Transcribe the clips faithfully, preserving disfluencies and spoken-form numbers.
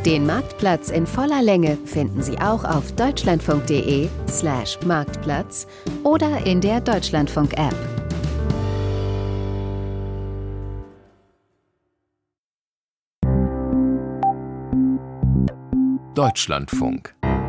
Den Marktplatz in voller Länge finden Sie auch auf deutschlandfunk.de slash Marktplatz oder in der Deutschlandfunk-App. Deutschlandfunk.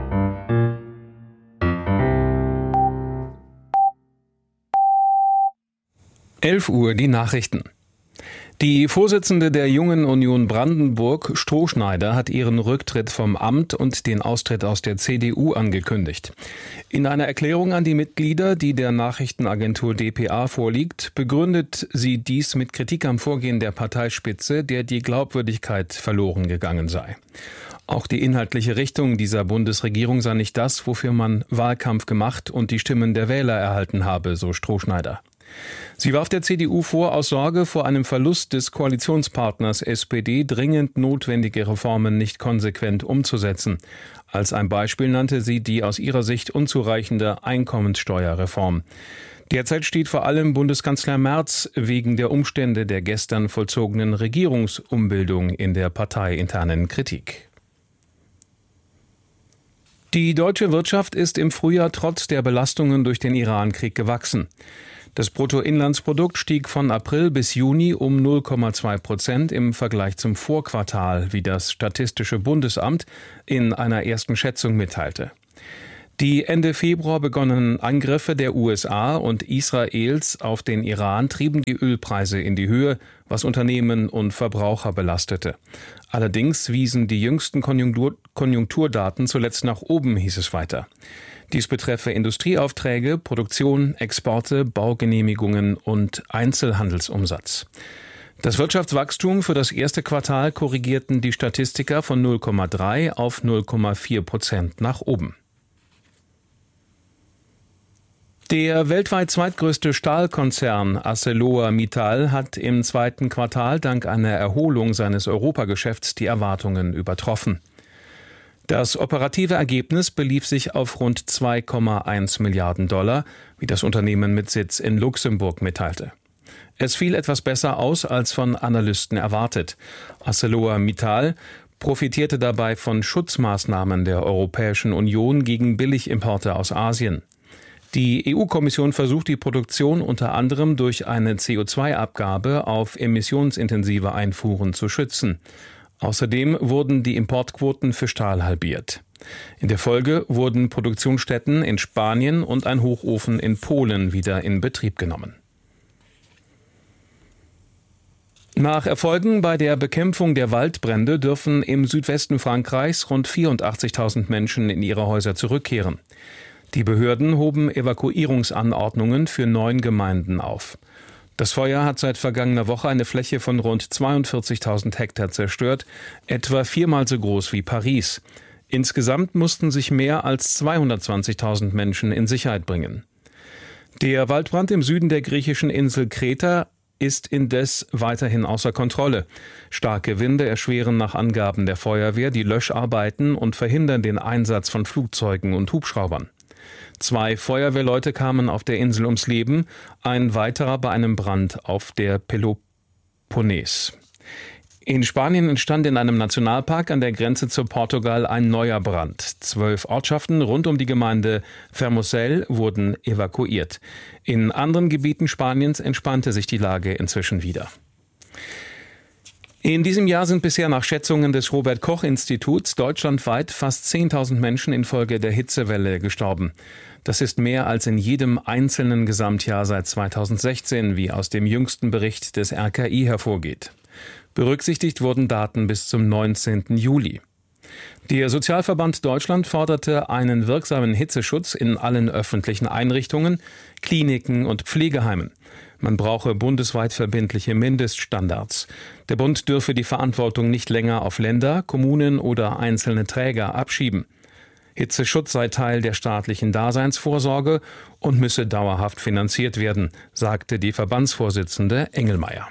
elf Uhr die Nachrichten. Die Vorsitzende der Jungen Union Brandenburg, Strohschneider, hat ihren Rücktritt vom Amt und den Austritt aus der C D U angekündigt. In einer Erklärung an die Mitglieder, die der Nachrichtenagentur d p a vorliegt, begründet sie dies mit Kritik am Vorgehen der Parteispitze, der die Glaubwürdigkeit verloren gegangen sei. Auch die inhaltliche Richtung dieser Bundesregierung sei nicht das, wofür man Wahlkampf gemacht und die Stimmen der Wähler erhalten habe, so Strohschneider. Sie warf der C D U vor, aus Sorge vor einem Verlust des Koalitionspartners S P D dringend notwendige Reformen nicht konsequent umzusetzen. Als ein Beispiel nannte sie die aus ihrer Sicht unzureichende Einkommenssteuerreform. Derzeit steht vor allem Bundeskanzler Merz wegen der Umstände der gestern vollzogenen Regierungsumbildung in der parteiinternen Kritik. Die deutsche Wirtschaft ist im Frühjahr trotz der Belastungen durch den Iran-Krieg gewachsen. Das Bruttoinlandsprodukt stieg von April bis Juni um null Komma zwei Prozent im Vergleich zum Vorquartal, wie das Statistische Bundesamt in einer ersten Schätzung mitteilte. Die Ende Februar begonnenen Angriffe der U S A und Israels auf den Iran trieben die Ölpreise in die Höhe, was Unternehmen und Verbraucher belastete. Allerdings wiesen die jüngsten Konjunktur- Konjunkturdaten zuletzt nach oben, hieß es weiter. Dies betreffe Industrieaufträge, Produktion, Exporte, Baugenehmigungen und Einzelhandelsumsatz. Das Wirtschaftswachstum für das erste Quartal korrigierten die Statistiker von null Komma drei auf null Komma vier Prozent nach oben. Der weltweit zweitgrößte Stahlkonzern ArcelorMittal hat im zweiten Quartal dank einer Erholung seines Europageschäfts die Erwartungen übertroffen. Das operative Ergebnis belief sich auf rund zwei Komma eins Milliarden Dollar, wie das Unternehmen mit Sitz in Luxemburg mitteilte. Es fiel etwas besser aus als von Analysten erwartet. ArcelorMittal profitierte dabei von Schutzmaßnahmen der Europäischen Union gegen Billigimporte aus Asien. Die E U-Kommission versucht die Produktion unter anderem durch eine C O zwei Abgabe auf emissionsintensive Einfuhren zu schützen. Außerdem wurden die Importquoten für Stahl halbiert. In der Folge wurden Produktionsstätten in Spanien und ein Hochofen in Polen wieder in Betrieb genommen. Nach Erfolgen bei der Bekämpfung der Waldbrände dürfen im Südwesten Frankreichs rund vierundachtzigtausend Menschen in ihre Häuser zurückkehren. Die Behörden hoben Evakuierungsanordnungen für neun Gemeinden auf. Das Feuer hat seit vergangener Woche eine Fläche von rund zweiundvierzigtausend Hektar zerstört, etwa viermal so groß wie Paris. Insgesamt mussten sich mehr als zweihundertzwanzigtausend Menschen in Sicherheit bringen. Der Waldbrand im Süden der griechischen Insel Kreta ist indes weiterhin außer Kontrolle. Starke Winde erschweren nach Angaben der Feuerwehr die Löscharbeiten und verhindern den Einsatz von Flugzeugen und Hubschraubern. Zwei Feuerwehrleute kamen auf der Insel ums Leben, ein weiterer bei einem Brand auf der Peloponnes. In Spanien entstand in einem Nationalpark an der Grenze zu Portugal ein neuer Brand. Zwölf Ortschaften rund um die Gemeinde Fermoselle wurden evakuiert. In anderen Gebieten Spaniens entspannte sich die Lage inzwischen wieder. In diesem Jahr sind bisher nach Schätzungen des Robert-Koch-Instituts deutschlandweit fast zehntausend Menschen infolge der Hitzewelle gestorben. Das ist mehr als in jedem einzelnen Gesamtjahr seit zweitausendsechzehn, wie aus dem jüngsten Bericht des R K I hervorgeht. Berücksichtigt wurden Daten bis zum neunzehnten Juli. Der Sozialverband Deutschland forderte einen wirksamen Hitzeschutz in allen öffentlichen Einrichtungen, Kliniken und Pflegeheimen. Man brauche bundesweit verbindliche Mindeststandards. Der Bund dürfe die Verantwortung nicht länger auf Länder, Kommunen oder einzelne Träger abschieben. Hitzeschutz sei Teil der staatlichen Daseinsvorsorge und müsse dauerhaft finanziert werden, sagte die Verbandsvorsitzende Engelmeier.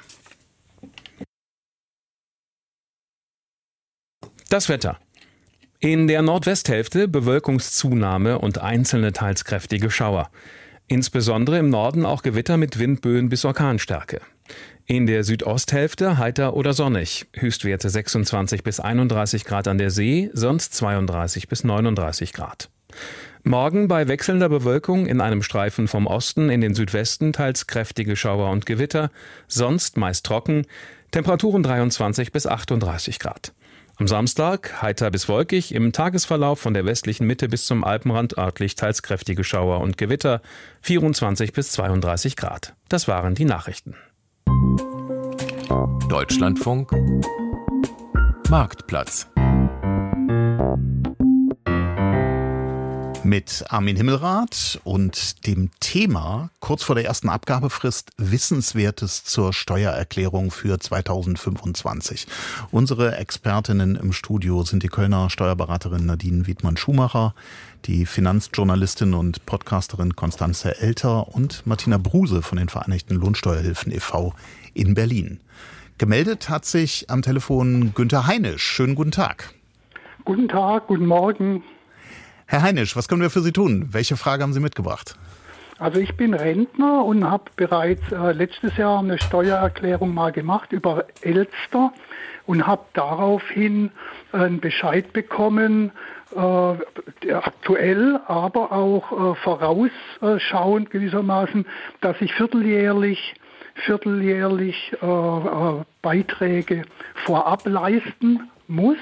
Das Wetter. In der Nordwesthälfte Bewölkungszunahme und einzelne teils kräftige Schauer. Insbesondere im Norden auch Gewitter mit Windböen bis Orkanstärke. In der Südosthälfte heiter oder sonnig. Höchstwerte sechsundzwanzig bis einunddreißig Grad an der See, sonst zweiunddreißig bis neununddreißig Grad. Morgen bei wechselnder Bewölkung in einem Streifen vom Osten in den Südwesten teils kräftige Schauer und Gewitter, sonst meist trocken, Temperaturen dreiundzwanzig bis achtunddreißig Grad. Am Samstag heiter bis wolkig, im Tagesverlauf von der westlichen Mitte bis zum Alpenrand örtlich teils kräftige Schauer und Gewitter, vierundzwanzig bis zweiunddreißig Grad. Das waren die Nachrichten. Deutschlandfunk Marktplatz mit Armin Himmelrath und dem Thema kurz vor der ersten Abgabefrist Wissenswertes zur Steuererklärung für zweitausendfünfundzwanzig. Unsere Expertinnen im Studio sind die Kölner Steuerberaterin Nadine Wiedmann-Schumacher, die Finanzjournalistin und Podcasterin Constanze Elter und Martina Bruse von den Vereinigten Lohnsteuerhilfen e V in Berlin. Gemeldet hat sich am Telefon Günther Heinisch. Schönen guten Tag. Guten Tag, guten Morgen. Herr Heinisch, was können wir für Sie tun? Welche Frage haben Sie mitgebracht? Also ich bin Rentner und habe bereits äh, letztes Jahr eine Steuererklärung mal gemacht über Elster und habe daraufhin einen Bescheid bekommen, äh, aktuell, aber auch äh, vorausschauend gewissermaßen, dass ich vierteljährlich vierteljährlich äh, äh, Beiträge vorab leisten muss.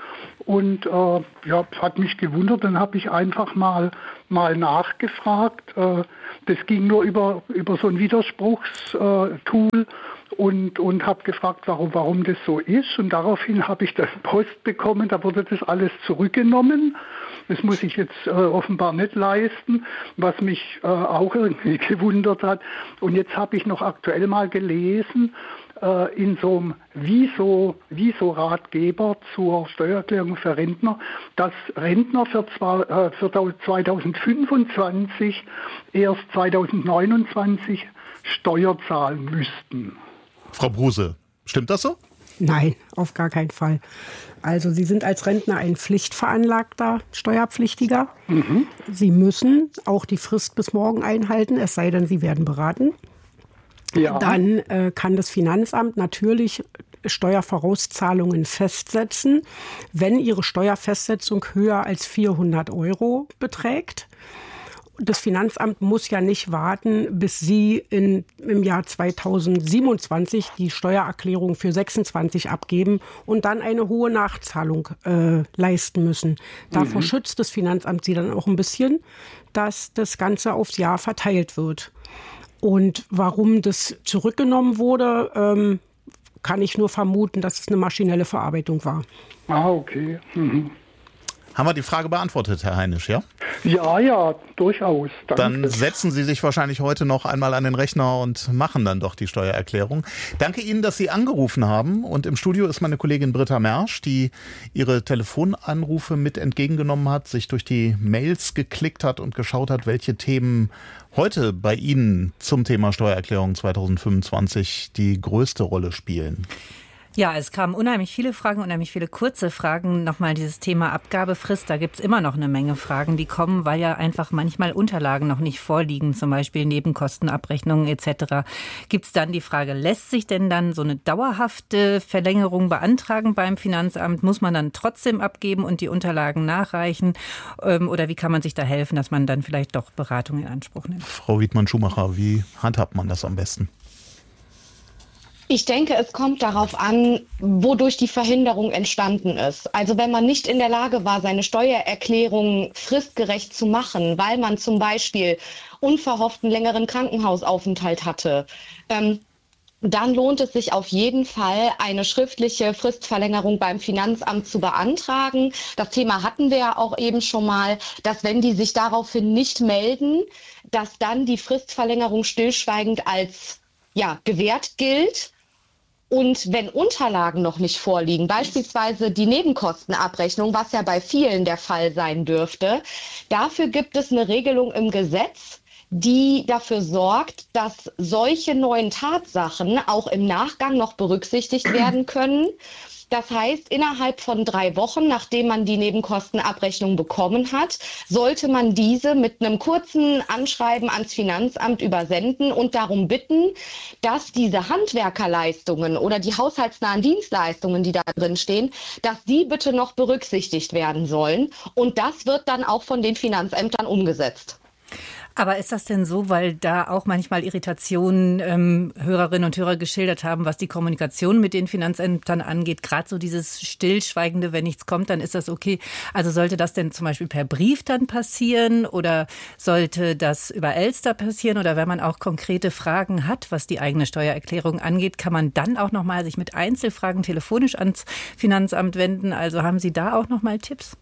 Und äh, ja, hat mich gewundert, dann habe ich einfach mal mal nachgefragt. Äh, das ging nur über über so ein Widerspruchstool und und habe gefragt, warum warum das so ist. Und daraufhin habe ich dann Post bekommen. Da wurde das alles zurückgenommen. Das muss ich jetzt äh, offenbar nicht leisten, was mich äh, auch irgendwie gewundert hat. Und jetzt habe ich noch aktuell mal gelesen, äh, in so einem Wieso, Wieso-Ratgeber zur Steuererklärung für Rentner, dass Rentner für, zwar, äh, für zweitausendfünfundzwanzig erst zweitausendneunundzwanzig Steuer zahlen müssten. Frau Bruse, stimmt das so? Nein, auf gar keinen Fall. Also Sie sind als Rentner ein pflichtveranlagter Steuerpflichtiger. Mhm. Sie müssen auch die Frist bis morgen einhalten, es sei denn, Sie werden beraten. Ja. Dann äh, kann das Finanzamt natürlich Steuervorauszahlungen festsetzen, wenn Ihre Steuerfestsetzung höher als vierhundert Euro beträgt. Das Finanzamt muss ja nicht warten, bis Sie in, im Jahr zweitausendsiebenundzwanzig die Steuererklärung für sechsundzwanzig abgeben und dann eine hohe Nachzahlung äh, leisten müssen. Davor mhm. schützt das Finanzamt Sie dann auch ein bisschen, dass das Ganze aufs Jahr verteilt wird. Und warum das zurückgenommen wurde, ähm, kann ich nur vermuten, dass es eine maschinelle Verarbeitung war. Ah, okay. Mhm. Haben wir die Frage beantwortet, Herr Heinisch, ja? Ja, ja, durchaus. Danke. Dann setzen Sie sich wahrscheinlich heute noch einmal an den Rechner und machen dann doch die Steuererklärung. Danke Ihnen, dass Sie angerufen haben. Und im Studio ist meine Kollegin Britta Mersch, die Ihre Telefonanrufe mit entgegengenommen hat, sich durch die Mails geklickt hat und geschaut hat, welche Themen heute bei Ihnen zum Thema Steuererklärung zweitausendfünfundzwanzig die größte Rolle spielen. Ja, es kamen unheimlich viele Fragen, unheimlich viele kurze Fragen. Nochmal dieses Thema Abgabefrist, da gibt's immer noch eine Menge Fragen, die kommen, weil ja einfach manchmal Unterlagen noch nicht vorliegen, zum Beispiel Nebenkostenabrechnungen et cetera. Gibt's dann die Frage, lässt sich denn dann so eine dauerhafte Verlängerung beantragen beim Finanzamt? Muss man dann trotzdem abgeben und die Unterlagen nachreichen? Oder wie kann man sich da helfen, dass man dann vielleicht doch Beratung in Anspruch nimmt? Frau Wiedmann-Schumacher, wie handhabt man das am besten? Ich denke, es kommt darauf an, wodurch die Verhinderung entstanden ist. Also wenn man nicht in der Lage war, seine Steuererklärung fristgerecht zu machen, weil man zum Beispiel unverhofften längeren Krankenhausaufenthalt hatte, ähm, dann lohnt es sich auf jeden Fall, eine schriftliche Fristverlängerung beim Finanzamt zu beantragen. Das Thema hatten wir ja auch eben schon mal, dass wenn die sich daraufhin nicht melden, dass dann die Fristverlängerung stillschweigend als ja, gewährt gilt. Und wenn Unterlagen noch nicht vorliegen, beispielsweise die Nebenkostenabrechnung, was ja bei vielen der Fall sein dürfte, dafür gibt es eine Regelung im Gesetz, die dafür sorgt, dass solche neuen Tatsachen auch im Nachgang noch berücksichtigt werden können. Das heißt, innerhalb von drei Wochen, nachdem man die Nebenkostenabrechnung bekommen hat, sollte man diese mit einem kurzen Anschreiben ans Finanzamt übersenden und darum bitten, dass diese Handwerkerleistungen oder die haushaltsnahen Dienstleistungen, die da drin stehen, dass die bitte noch berücksichtigt werden sollen. Und das wird dann auch von den Finanzämtern umgesetzt. Aber ist das denn so, weil da auch manchmal Irritationen ähm, Hörerinnen und Hörer geschildert haben, was die Kommunikation mit den Finanzämtern angeht, gerade so dieses Stillschweigende, wenn nichts kommt, dann ist das okay. Also sollte das denn zum Beispiel per Brief dann passieren oder sollte das über Elster passieren oder wenn man auch konkrete Fragen hat, was die eigene Steuererklärung angeht, kann man dann auch nochmal sich mit Einzelfragen telefonisch ans Finanzamt wenden? Also haben Sie da auch nochmal Tipps?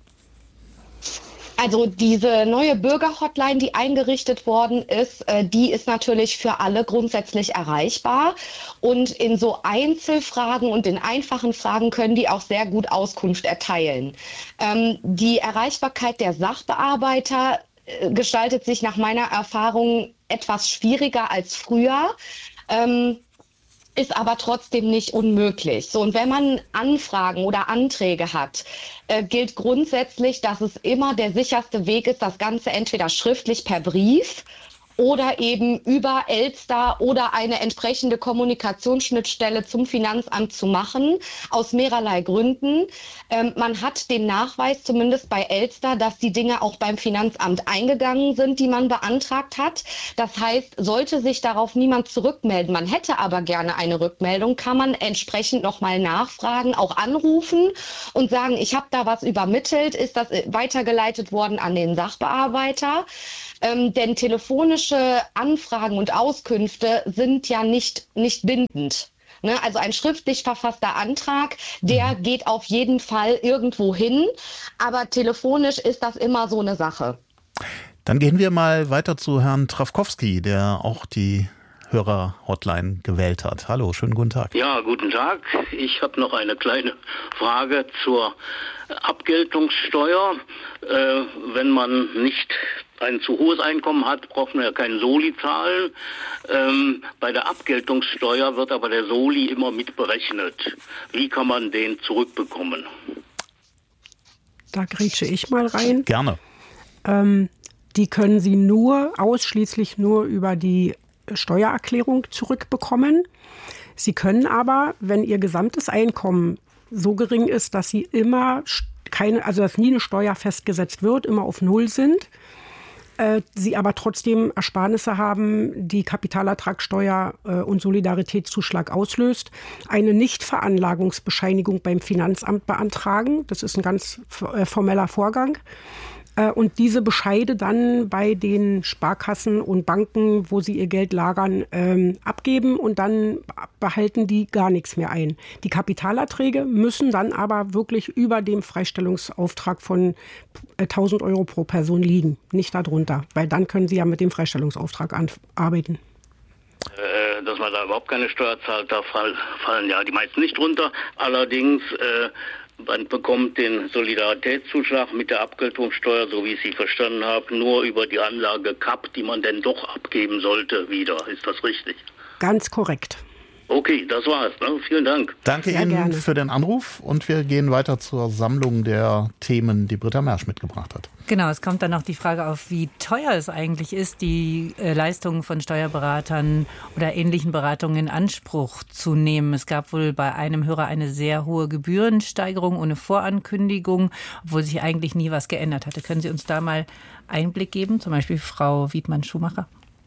Also diese neue Bürgerhotline, die eingerichtet worden ist, die ist natürlich für alle grundsätzlich erreichbar. Und in so Einzelfragen und in einfachen Fragen können die auch sehr gut Auskunft erteilen. Ähm, die Erreichbarkeit der Sachbearbeiter gestaltet sich nach meiner Erfahrung etwas schwieriger als früher. Ähm, ist aber trotzdem nicht unmöglich. So, und wenn man Anfragen oder Anträge hat, äh, gilt grundsätzlich, dass es immer der sicherste Weg ist, das Ganze entweder schriftlich per Brief oder eben über Elster oder eine entsprechende Kommunikationsschnittstelle zum Finanzamt zu machen, aus mehrerlei Gründen. Ähm, man hat den Nachweis, zumindest bei Elster, dass die Dinge auch beim Finanzamt eingegangen sind, die man beantragt hat. Das heißt, sollte sich darauf niemand zurückmelden, man hätte aber gerne eine Rückmeldung, kann man entsprechend nochmal nachfragen, auch anrufen und sagen, ich habe da was übermittelt, ist das weitergeleitet worden an den Sachbearbeiter? Ähm, denn telefonische Anfragen und Auskünfte sind ja nicht, nicht bindend. Ne? Also ein schriftlich verfasster Antrag, der geht auf jeden Fall irgendwo hin, aber telefonisch ist das immer so eine Sache. Dann gehen wir mal weiter zu Herrn Trawkowski, der auch die Hörer-Hotline gewählt hat. Hallo, schönen guten Tag. Ja, guten Tag. Ich habe noch eine kleine Frage zur Abgeltungssteuer. Äh, wenn man nicht ein zu hohes Einkommen hat, braucht man ja keinen Soli zahlen. Ähm, bei der Abgeltungssteuer wird aber der Soli immer mit berechnet. Wie kann man den zurückbekommen? Da grätsche ich mal rein. Gerne. Ähm, die können Sie nur, ausschließlich nur über die Steuererklärung zurückbekommen. Sie können aber, wenn Ihr gesamtes Einkommen so gering ist, dass Sie immer keine, also dass nie eine Steuer festgesetzt wird, immer auf Null sind, äh, Sie aber trotzdem Ersparnisse haben, die Kapitalertragssteuer äh, und Solidaritätszuschlag auslöst, eine Nichtveranlagungsbescheinigung beim Finanzamt beantragen. Das ist ein ganz äh, formeller Vorgang. Und diese Bescheide dann bei den Sparkassen und Banken, wo sie ihr Geld lagern, ähm, abgeben und dann behalten die gar nichts mehr ein. Die Kapitalerträge müssen dann aber wirklich über dem Freistellungsauftrag von tausend Euro pro Person liegen, nicht darunter, weil dann können sie ja mit dem Freistellungsauftrag arbeiten. Äh, dass man da überhaupt keine Steuer zahlt, da fall, fallen ja die meisten nicht runter. Allerdings äh, man bekommt den Solidaritätszuschlag mit der Abgeltungssteuer, so wie ich sie verstanden habe, nur über die Anlage K A P, die man denn doch abgeben sollte, wieder. Ist das richtig? Ganz korrekt. Okay, das war's. Ne? Vielen Dank. Danke Sehr Ihnen gerne. für den Anruf und wir gehen weiter zur Sammlung der Themen, die Britta Mersch mitgebracht hat. Genau, es kommt dann noch die Frage auf, wie teuer es eigentlich ist, die äh, Leistungen von Steuerberatern oder ähnlichen Beratungen in Anspruch zu nehmen. Es gab wohl bei einem Hörer eine sehr hohe Gebührensteigerung ohne Vorankündigung, obwohl sich eigentlich nie was geändert hatte. Können Sie uns da mal Einblick geben, zum Beispiel Frau Wiedmann-Schumacher?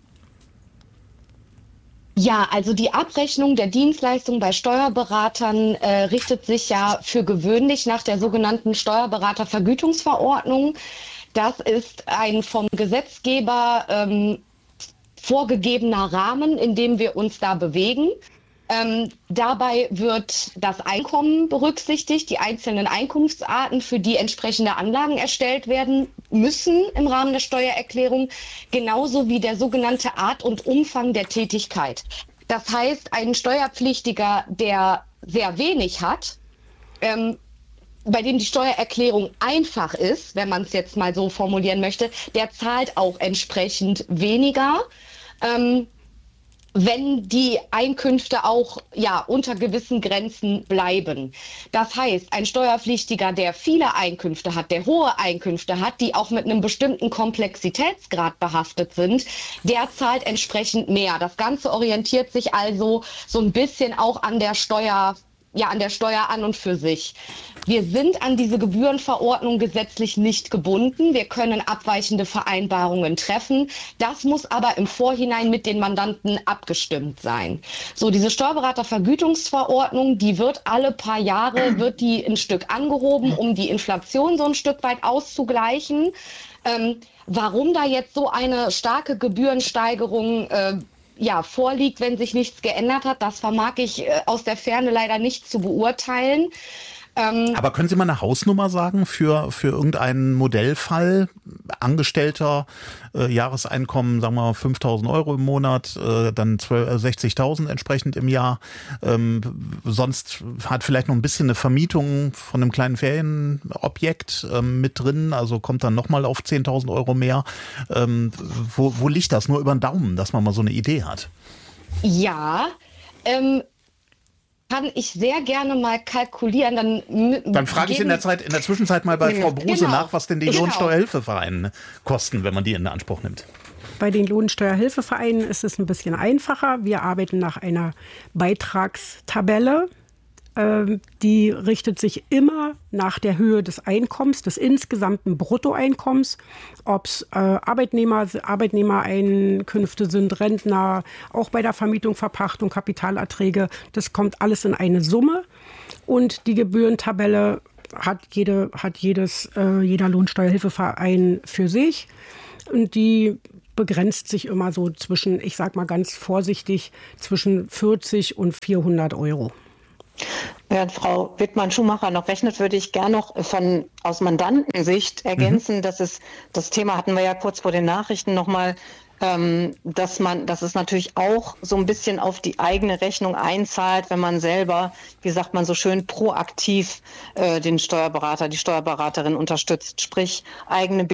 Ja, also die Abrechnung der Dienstleistung bei Steuerberatern äh, richtet sich ja für gewöhnlich nach der sogenannten Steuerberatervergütungsverordnung. Das ist ein vom Gesetzgeber ähm, vorgegebener Rahmen, in dem wir uns da bewegen. Ähm, dabei wird das Einkommen berücksichtigt, die einzelnen Einkunftsarten, für die entsprechende Anlagen erstellt werden müssen im Rahmen der Steuererklärung, genauso wie der sogenannte Art und Umfang der Tätigkeit. Das heißt, ein Steuerpflichtiger, der sehr wenig hat, ähm, bei dem die Steuererklärung einfach ist, wenn man es jetzt mal so formulieren möchte, der zahlt auch entsprechend weniger. Ähm, wenn die Einkünfte auch ja unter gewissen Grenzen bleiben. Das heißt, ein Steuerpflichtiger, der viele Einkünfte hat, der hohe Einkünfte hat, die auch mit einem bestimmten Komplexitätsgrad behaftet sind, der zahlt entsprechend mehr. Das Ganze orientiert sich also so ein bisschen auch an der Steuer, ja, an der Steuer an und für sich. Wir sind an diese Gebührenverordnung gesetzlich nicht gebunden. Wir können abweichende Vereinbarungen treffen. Das muss aber im Vorhinein mit den Mandanten abgestimmt sein. So, diese Steuerberatervergütungsverordnung, die wird alle paar Jahre, wird die ein Stück angehoben, um die Inflation so ein Stück weit auszugleichen. Ähm, warum da jetzt so eine starke Gebührensteigerung äh, ja, vorliegt, wenn sich nichts geändert hat, das vermag ich äh, aus der Ferne leider nicht zu beurteilen. Ähm, Aber können Sie mal eine Hausnummer sagen für, für irgendeinen Modellfall? Angestellter, äh, Jahreseinkommen, sagen wir mal fünftausend Euro im Monat, äh, dann sechzigtausend entsprechend im Jahr. Ähm, sonst hat vielleicht noch ein bisschen eine Vermietung von einem kleinen Ferienobjekt ähm, mit drin, also kommt dann nochmal auf zehntausend Euro mehr. Ähm, wo, wo liegt das? Nur über den Daumen, dass man mal so eine Idee hat. Ja, ähm, kann ich sehr gerne mal kalkulieren. Dann, dann frage ich in der Zeit, in der Zwischenzeit mal bei ja, Frau Bruse genau, nach, was denn die genau. Lohnsteuerhilfevereine kosten, wenn man die in Anspruch nimmt. Bei den Lohnsteuerhilfevereinen ist es ein bisschen einfacher. Wir arbeiten nach einer Beitragstabelle. Die richtet sich immer nach der Höhe des Einkommens, des insgesamten Bruttoeinkommens, ob es äh, Arbeitnehmer, Arbeitnehmereinkünfte sind, Rentner, auch bei der Vermietung, Verpachtung, Kapitalerträge. Das kommt alles in eine Summe. Und die Gebührentabelle hat, jede, hat jedes, äh, jeder Lohnsteuerhilfeverein für sich. Und die begrenzt sich immer so zwischen, ich sag mal ganz vorsichtig, zwischen vierzig und vierhundert Euro. Während Frau Wittmann-Schumacher noch rechnet, würde ich gerne noch von aus Mandantensicht ergänzen, mhm. dass es, das Thema hatten wir ja kurz vor den Nachrichten nochmal, ähm, dass man, dass es natürlich auch so ein bisschen auf die eigene Rechnung einzahlt, wenn man selber, wie sagt man so schön, proaktiv äh, den Steuerberater, die Steuerberaterin unterstützt, sprich eigene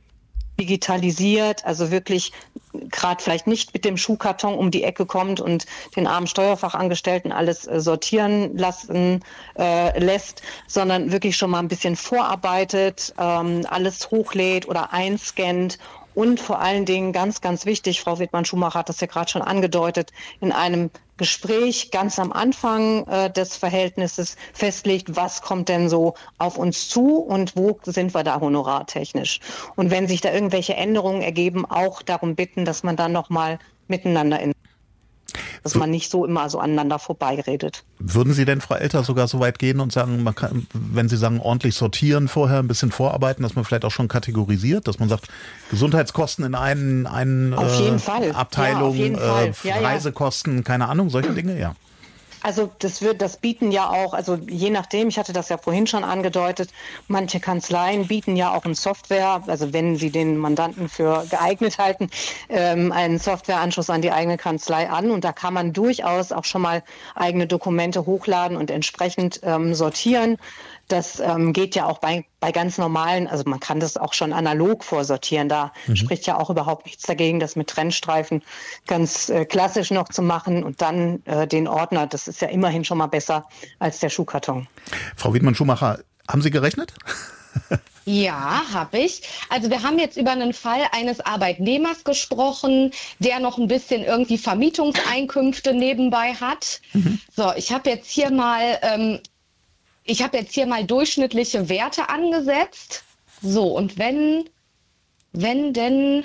digitalisiert, also wirklich gerade vielleicht nicht mit dem Schuhkarton um die Ecke kommt und den armen Steuerfachangestellten alles äh, sortieren lassen äh, lässt, sondern wirklich schon mal ein bisschen vorarbeitet, ähm, alles hochlädt oder einscannt. Und vor allen Dingen ganz, ganz wichtig, Frau Wittmann-Schumacher hat das ja gerade schon angedeutet, in einem Gespräch ganz am Anfang äh, des Verhältnisses festlegt, was kommt denn so auf uns zu und wo sind wir da honorartechnisch. Und wenn sich da irgendwelche Änderungen ergeben, auch darum bitten, dass man dann nochmal miteinander in dass man nicht so immer so aneinander vorbeiredet. Würden Sie denn, Frau Elter, sogar so weit gehen und sagen, man kann, wenn Sie sagen, ordentlich sortieren vorher, ein bisschen vorarbeiten, dass man vielleicht auch schon kategorisiert, dass man sagt, Gesundheitskosten in einen, einen auf jeden äh, Fall. Abteilung, ja, auf jeden Fall. Äh, ja, ja. Reisekosten, keine Ahnung, solche Dinge, ja. Also das wird, das bieten ja auch, also je nachdem, ich hatte das ja vorhin schon angedeutet, manche Kanzleien bieten ja auch eine Software, also wenn sie den Mandanten für geeignet halten, ähm, einen Softwareanschluss an die eigene Kanzlei an und da kann man durchaus auch schon mal eigene Dokumente hochladen und entsprechend ähm, sortieren. Das ähm, geht ja auch bei, bei ganz normalen, also man kann das auch schon analog vorsortieren. Da mhm. spricht ja auch überhaupt nichts dagegen, das mit Trennstreifen ganz äh, klassisch noch zu machen und dann äh, den Ordner. Das ist ja immerhin schon mal besser als der Schuhkarton. Frau Wittmann-Schumacher, haben Sie gerechnet? Ja, habe ich. Also wir haben jetzt über einen Fall eines Arbeitnehmers gesprochen, der noch ein bisschen irgendwie Vermietungseinkünfte nebenbei hat. Mhm. So, ich habe jetzt hier mal... Ähm, Ich habe jetzt hier mal durchschnittliche Werte angesetzt. So, und wenn, wenn denn...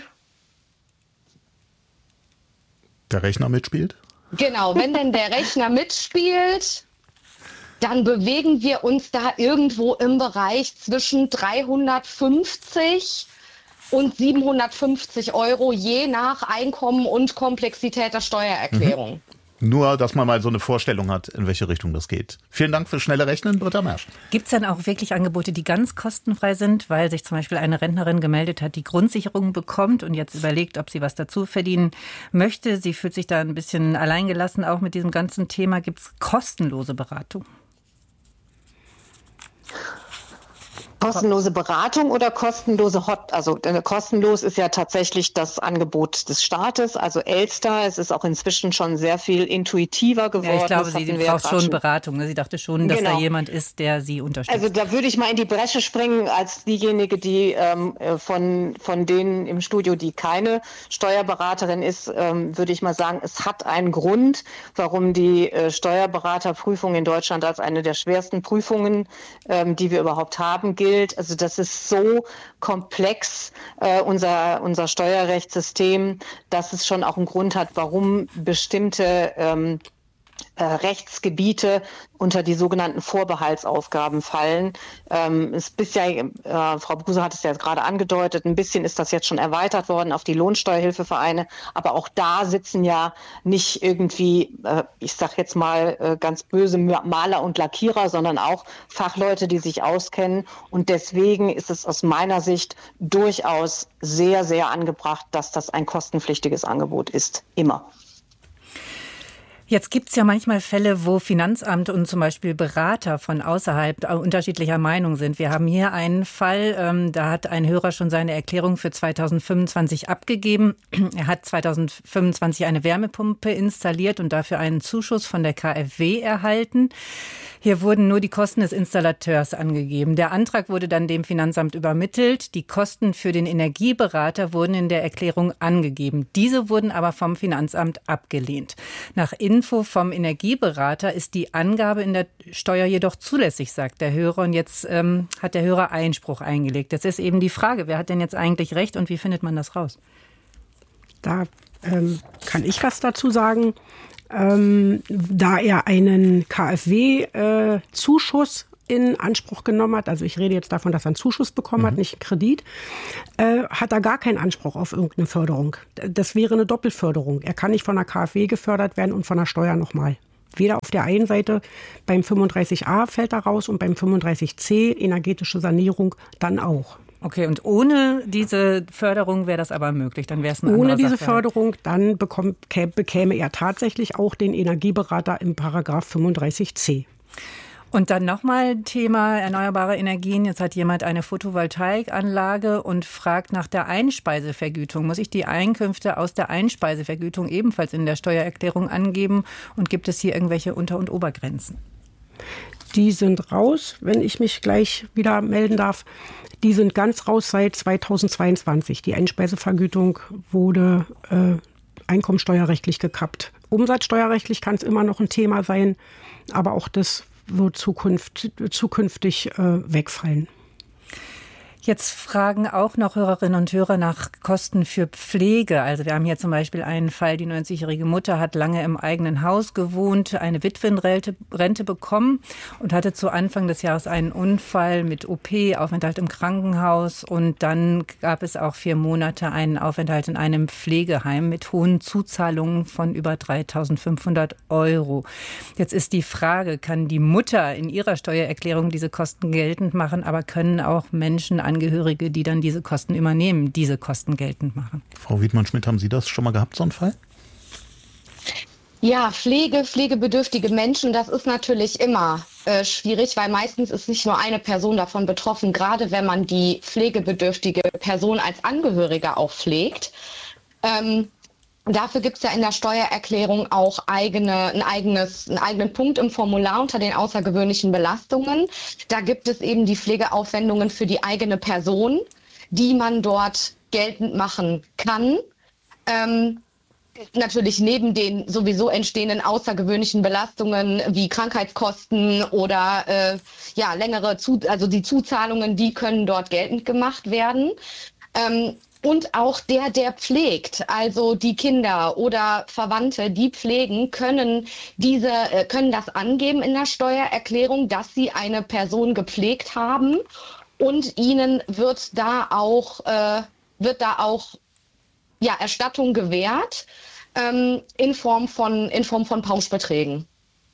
Der Rechner mitspielt? Genau, wenn denn der Rechner mitspielt, dann bewegen wir uns da irgendwo im Bereich zwischen dreihundertfünfzig und siebenhundertfünfzig Euro, je nach Einkommen und Komplexität der Steuererklärung. Mhm. Nur, dass man mal so eine Vorstellung hat, in welche Richtung das geht. Vielen Dank fürs schnelle Rechnen, Britta Mersch. Gibt es dann auch wirklich Angebote, die ganz kostenfrei sind, weil sich zum Beispiel eine Rentnerin gemeldet hat, die Grundsicherung bekommt und jetzt überlegt, ob sie was dazu verdienen möchte? Sie fühlt sich da ein bisschen alleingelassen, auch mit diesem ganzen Thema. Gibt es kostenlose Beratung? Kostenlose Beratung oder kostenlose Hot? Also äh, kostenlos ist ja tatsächlich das Angebot des Staates, also Elster. Es ist auch inzwischen schon sehr viel intuitiver geworden. Ja, ich glaube, sie braucht schon Beratung. Sie dachte schon, dass genau. da jemand ist, der sie unterstützt. Also da würde ich mal in die Bresche springen als diejenige, die ähm, von, von denen im Studio, die keine Steuerberaterin ist, ähm, würde ich mal sagen, es hat einen Grund, warum die äh, Steuerberaterprüfung in Deutschland als eine der schwersten Prüfungen, ähm, die wir überhaupt haben, gilt. Also das ist so komplex, äh, unser, unser Steuerrechtssystem, dass es schon auch einen Grund hat, warum bestimmte ähm, äh, Rechtsgebiete unter die sogenannten Vorbehaltsaufgaben fallen. Ähm, es bisher, äh, Frau Bruse hat es ja gerade angedeutet, ein bisschen ist das jetzt schon erweitert worden auf die Lohnsteuerhilfevereine, aber auch da sitzen ja nicht irgendwie, äh, ich sag jetzt mal äh, ganz böse Maler und Lackierer, sondern auch Fachleute, die sich auskennen, und deswegen ist es aus meiner Sicht durchaus sehr, sehr angebracht, dass das ein kostenpflichtiges Angebot ist, immer. Jetzt gibt es ja manchmal Fälle, wo Finanzamt und zum Beispiel Berater von außerhalb unterschiedlicher Meinung sind. Wir haben hier einen Fall, ähm, da hat ein Hörer schon seine Erklärung für zweitausendfünfundzwanzig abgegeben. Er hat zweitausendfünfundzwanzig eine Wärmepumpe installiert und dafür einen Zuschuss von der K f W erhalten. Hier wurden nur die Kosten des Installateurs angegeben. Der Antrag wurde dann dem Finanzamt übermittelt. Die Kosten für den Energieberater wurden in der Erklärung angegeben. Diese wurden aber vom Finanzamt abgelehnt. Nach Info vom Energieberater ist die Angabe in der Steuer jedoch zulässig, sagt der Hörer. Und jetzt ähm, hat der Hörer Einspruch eingelegt. Jetzt ist eben die Frage, wer hat denn jetzt eigentlich recht und wie findet man das raus? Da ähm, kann ich was dazu sagen. Ähm, da er einen K f W-Zuschuss äh, in Anspruch genommen hat, also ich rede jetzt davon, dass er einen Zuschuss bekommen mhm. hat, nicht einen Kredit, äh, hat er gar keinen Anspruch auf irgendeine Förderung. Das wäre eine Doppelförderung. Er kann nicht von der K f W gefördert werden und von der Steuer nochmal. Weder auf der einen Seite, beim fünfunddreißig a fällt er raus und beim fünfunddreißig c, energetische Sanierung, dann auch. Okay, und ohne diese Förderung wäre das aber möglich, dann wäre es eine Ohne andere diese Sache. Förderung, dann bekommt, bekäme er tatsächlich auch den Energieberater im Paragraph fünfunddreißig c. Und dann nochmal Thema erneuerbare Energien. Jetzt hat jemand eine Photovoltaikanlage und fragt nach der Einspeisevergütung. Muss ich die Einkünfte aus der Einspeisevergütung ebenfalls in der Steuererklärung angeben? Und gibt es hier irgendwelche Unter- und Obergrenzen? Die sind raus, wenn ich mich gleich wieder melden darf. Die sind ganz raus seit zweitausendzweiundzwanzig. Die Einspeisevergütung wurde äh, einkommensteuerrechtlich gekappt. Umsatzsteuerrechtlich kann es immer noch ein Thema sein, aber auch das wird Zukunft, zukünftig äh, wegfallen. Jetzt fragen auch noch Hörerinnen und Hörer nach Kosten für Pflege. Also wir haben hier zum Beispiel einen Fall, die neunzigjährige Mutter hat lange im eigenen Haus gewohnt, eine Witwenrente Rente bekommen und hatte zu Anfang des Jahres einen Unfall mit O P, Aufenthalt im Krankenhaus, und dann gab es auch vier Monate einen Aufenthalt in einem Pflegeheim mit hohen Zuzahlungen von über dreitausendfünfhundert Euro. Jetzt ist die Frage, kann die Mutter in ihrer Steuererklärung diese Kosten geltend machen, aber können auch Menschen an Angehörige, die dann diese Kosten übernehmen, diese Kosten geltend machen. Frau Wiedmann-Schmidt, haben Sie das schon mal gehabt, so einen Fall? Ja, Pflege, pflegebedürftige Menschen, das ist natürlich immer äh, schwierig, weil meistens ist nicht nur eine Person davon betroffen, gerade wenn man die pflegebedürftige Person als Angehörige auch pflegt. Ähm, Dafür gibt es ja in der Steuererklärung auch eigene, ein eigenes, einen eigenen Punkt im Formular unter den außergewöhnlichen Belastungen. Da gibt es eben die Pflegeaufwendungen für die eigene Person, die man dort geltend machen kann. Ähm, natürlich neben den sowieso entstehenden außergewöhnlichen Belastungen wie Krankheitskosten oder äh, ja längere, Zu- also die Zuzahlungen, die können dort geltend gemacht werden. Ähm, Und auch der, der pflegt, also die Kinder oder Verwandte, die pflegen, können diese, können das angeben in der Steuererklärung, dass sie eine Person gepflegt haben, und ihnen wird da auch, äh, wird da auch ja, Erstattung gewährt ähm, in Form von, in Form von Pauschbeträgen.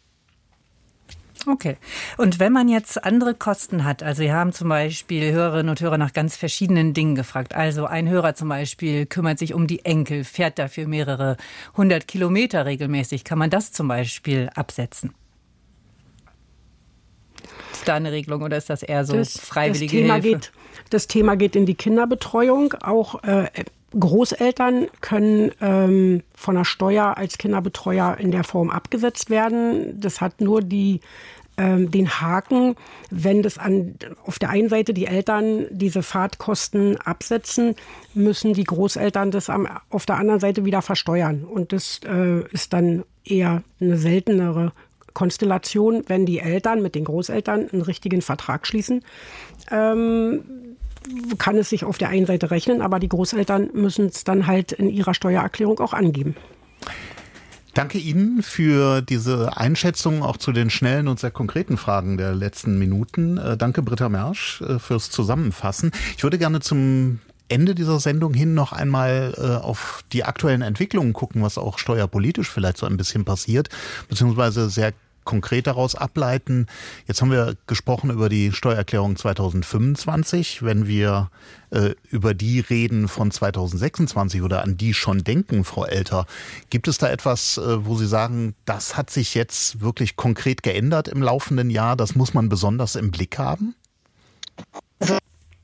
Okay. Und wenn man jetzt andere Kosten hat, also wir haben zum Beispiel Hörerinnen und Hörer nach ganz verschiedenen Dingen gefragt. Also ein Hörer zum Beispiel kümmert sich um die Enkel, fährt dafür mehrere hundert Kilometer regelmäßig. Kann man das zum Beispiel absetzen? Gibt es da eine Regelung oder ist das eher so das, freiwillige das Thema Hilfe? Geht, das Thema geht in die Kinderbetreuung. Auch äh, Großeltern können ähm, von der Steuer als Kinderbetreuer in der Form abgesetzt werden. Das hat nur die ähm, den Haken, wenn das an auf der einen Seite die Eltern diese Fahrtkosten absetzen, müssen die Großeltern das am, auf der anderen Seite wieder versteuern. Und das äh, ist dann eher eine seltenere Konstellation, wenn die Eltern mit den Großeltern einen richtigen Vertrag schließen. Ähm, kann es sich auf der einen Seite rechnen, aber die Großeltern müssen es dann halt in ihrer Steuererklärung auch angeben. Danke Ihnen für diese Einschätzung auch zu den schnellen und sehr konkreten Fragen der letzten Minuten. Äh, danke Britta Mersch äh, fürs Zusammenfassen. Ich würde gerne zum Ende dieser Sendung hin noch einmal äh, auf die aktuellen Entwicklungen gucken, was auch steuerpolitisch vielleicht so ein bisschen passiert, beziehungsweise sehr konkret daraus ableiten. Jetzt haben wir gesprochen über die Steuererklärung zweitausendfünfundzwanzig. Wenn wir äh, über die reden von zweitausendsechsundzwanzig oder an die schon denken, Frau Elter, gibt es da etwas, äh, wo Sie sagen, das hat sich jetzt wirklich konkret geändert im laufenden Jahr? Das muss man besonders im Blick haben? Also,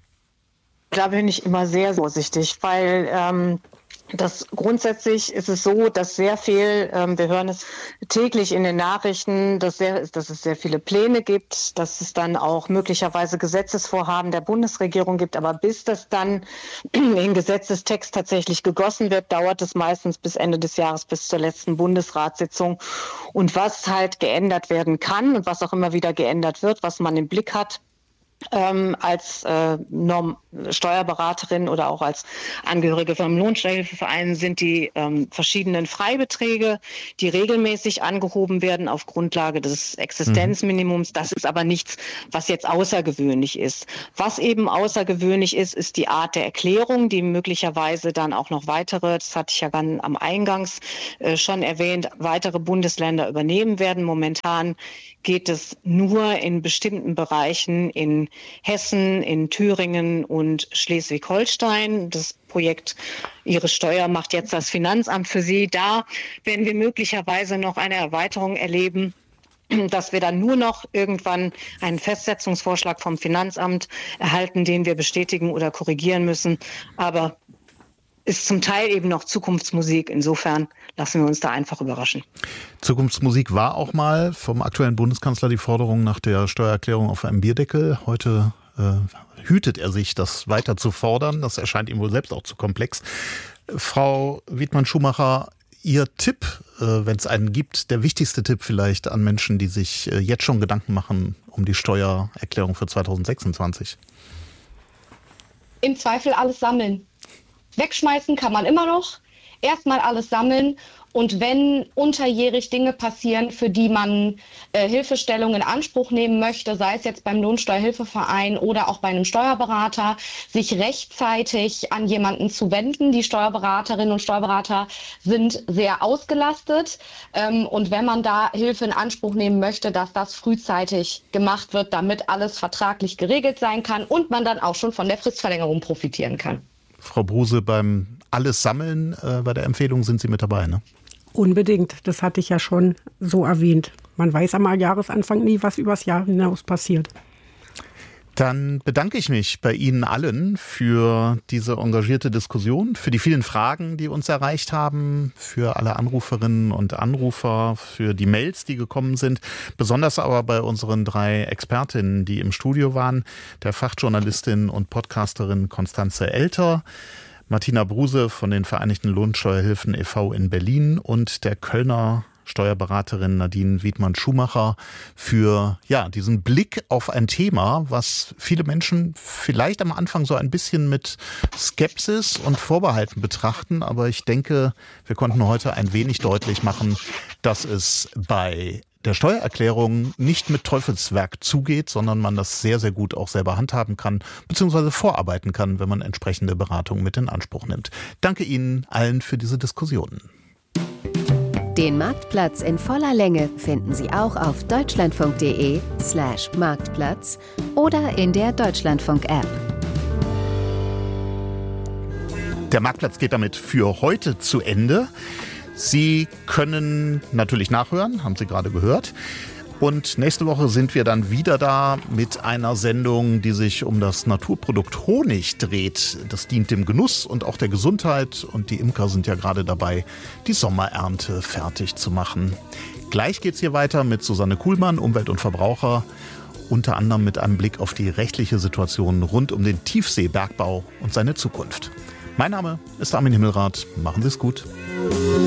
da bin ich immer sehr vorsichtig, weil ähm, Das grundsätzlich ist es so, dass sehr viel, ähm, wir hören es täglich in den Nachrichten, dass, sehr, dass es sehr viele Pläne gibt, dass es dann auch möglicherweise Gesetzesvorhaben der Bundesregierung gibt. Aber bis das dann in Gesetzestext tatsächlich gegossen wird, dauert es meistens bis Ende des Jahres, bis zur letzten Bundesratssitzung. Und was halt geändert werden kann und was auch immer wieder geändert wird, was man im Blick hat, Ähm, als äh, Norm- Steuerberaterin oder auch als Angehörige vom Lohnsteuerhilfeverein sind die ähm, verschiedenen Freibeträge, die regelmäßig angehoben werden auf Grundlage des Existenzminimums. Das ist aber nichts, was jetzt außergewöhnlich ist. Was eben außergewöhnlich ist, ist die Art der Erklärung, die möglicherweise dann auch noch weitere, das hatte ich ja dann am Eingangs äh, schon erwähnt, weitere Bundesländer übernehmen werden. Momentan geht es nur in bestimmten Bereichen in Hessen, in Thüringen und Schleswig-Holstein. Das Projekt Ihre Steuer macht jetzt das Finanzamt für Sie. Da werden wir möglicherweise noch eine Erweiterung erleben, dass wir dann nur noch irgendwann einen Festsetzungsvorschlag vom Finanzamt erhalten, den wir bestätigen oder korrigieren müssen. Aber ist zum Teil eben noch Zukunftsmusik. Insofern lassen wir uns da einfach überraschen. Zukunftsmusik war auch mal vom aktuellen Bundeskanzler die Forderung nach der Steuererklärung auf einem Bierdeckel. Heute äh, hütet er sich, das weiter zu fordern. Das erscheint ihm wohl selbst auch zu komplex. Frau Wiedmann-Schumacher, Ihr Tipp, äh, wenn es einen gibt, der wichtigste Tipp vielleicht an Menschen, die sich äh, jetzt schon Gedanken machen um die Steuererklärung für zweitausendsechsundzwanzig? Im Zweifel alles sammeln. Wegschmeißen kann man immer noch. Erstmal alles sammeln. Und wenn unterjährig Dinge passieren, für die man äh, Hilfestellung in Anspruch nehmen möchte, sei es jetzt beim Lohnsteuerhilfeverein oder auch bei einem Steuerberater, sich rechtzeitig an jemanden zu wenden. Die Steuerberaterinnen und Steuerberater sind sehr ausgelastet. Ähm, und wenn man da Hilfe in Anspruch nehmen möchte, dass das frühzeitig gemacht wird, damit alles vertraglich geregelt sein kann und man dann auch schon von der Fristverlängerung profitieren kann. Frau Bruse, beim Alles Sammeln, äh, bei der Empfehlung sind Sie mit dabei, ne? Unbedingt, das hatte ich ja schon so erwähnt. Man weiß am Jahresanfang nie, was übers Jahr hinaus passiert. Dann bedanke ich mich bei Ihnen allen für diese engagierte Diskussion, für die vielen Fragen, die uns erreicht haben, für alle Anruferinnen und Anrufer, für die Mails, die gekommen sind. Besonders aber bei unseren drei Expertinnen, die im Studio waren, der Fachjournalistin und Podcasterin Constanze Elter, Martina Bruse von den Vereinigten Lohnsteuerhilfen e V in Berlin und der Kölner Steuerberaterin Nadine Wiedmann-Schumacher für ja diesen Blick auf ein Thema, was viele Menschen vielleicht am Anfang so ein bisschen mit Skepsis und Vorbehalten betrachten. Aber ich denke, wir konnten heute ein wenig deutlich machen, dass es bei der Steuererklärung nicht mit Teufelswerk zugeht, sondern man das sehr, sehr gut auch selber handhaben kann, beziehungsweise vorarbeiten kann, wenn man entsprechende Beratungen mit in Anspruch nimmt. Danke Ihnen allen für diese Diskussionen. Den Marktplatz in voller Länge finden Sie auch auf deutschlandfunk.de slash Marktplatz oder in der Deutschlandfunk-App. Der Marktplatz geht damit für heute zu Ende. Sie können natürlich nachhören, haben Sie gerade gehört. Und nächste Woche sind wir dann wieder da mit einer Sendung, die sich um das Naturprodukt Honig dreht. Das dient dem Genuss und auch der Gesundheit. Und die Imker sind ja gerade dabei, die Sommerernte fertig zu machen. Gleich geht's hier weiter mit Susanne Kuhlmann, Umwelt und Verbraucher. Unter anderem mit einem Blick auf die rechtliche Situation rund um den Tiefseebergbau und seine Zukunft. Mein Name ist Armin Himmelrath. Machen Sie es gut.